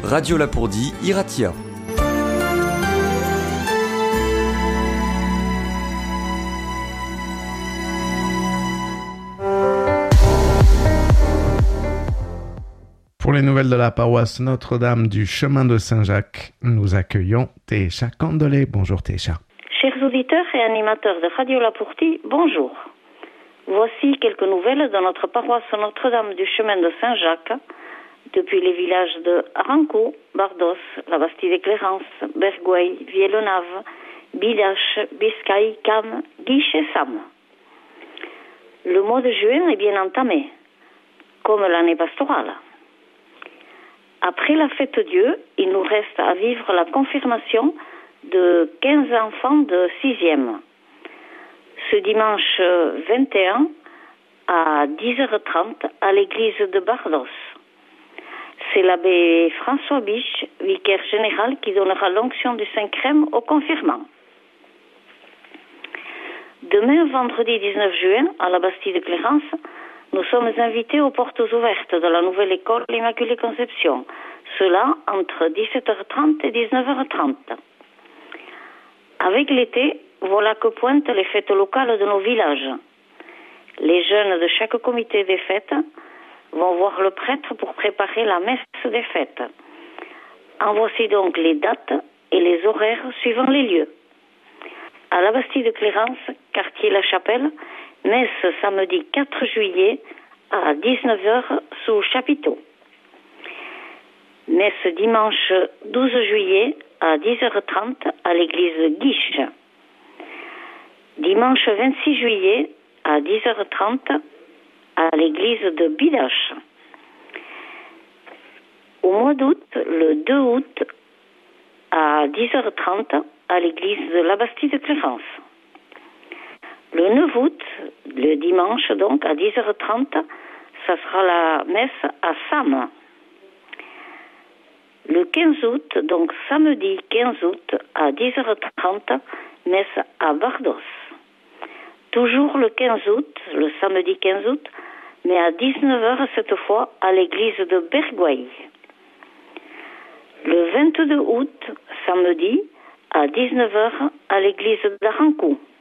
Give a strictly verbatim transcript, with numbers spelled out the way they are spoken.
Radio Lapourdie, Iratia. Pour les nouvelles de la paroisse Notre-Dame du Chemin de Saint-Jacques, nous accueillons Técha Candelé. Bonjour Técha. Chers auditeurs et animateurs de Radio Lapourdie, bonjour. Voici quelques nouvelles de notre paroisse Notre-Dame du Chemin de Saint-Jacques, depuis les villages de Arancou, Bardos, la Bastide de Clérance, Bergouay, Viellenave, Bidache, Biscaye, Cam, Guiche et Sam. Le mois de juin est bien entamé, comme l'année pastorale. Après la fête Dieu, il nous reste à vivre la confirmation de quinze enfants de sixième. Ce dimanche vingt et un à dix heures trente à l'église de Bardos. C'est l'abbé François Biche, vicaire général, qui donnera l'onction du Saint-Crème aux confirmants. Demain, vendredi dix-neuf juin, à la Bastide de Clérance, nous sommes invités aux portes ouvertes de la nouvelle école L'Immaculée Conception. Cela entre dix-sept heures trente et dix-neuf heures trente. Avec l'été, voilà que pointent les fêtes locales de nos villages. Les jeunes de chaque comité des fêtes vont voir le prêtre pour préparer la messe des fêtes. En voici donc les dates et les horaires suivant les lieux. À la Bastide de Clérance, quartier La Chapelle, messe samedi quatre juillet à dix-neuf heures sous chapiteau. Messe dimanche douze juillet à dix heures trente à l'église Guiche. Dimanche vingt-six juillet à dix heures trente à l'église de Bidache. Au mois d'août, le deux août à dix heures trente à l'église de la Bastide de Clérance. Le neuf août, le dimanche donc à dix heures trente, ça sera la messe à Sam. Le quinze août, donc samedi quinze août à dix heures trente, messe à Bardos. Toujours le quinze août, le samedi quinze août, mais à dix-neuf heures cette fois à l'église de Bergouay. Le vingt-deux août, samedi, à dix-neuf heures à l'église d'Arancou.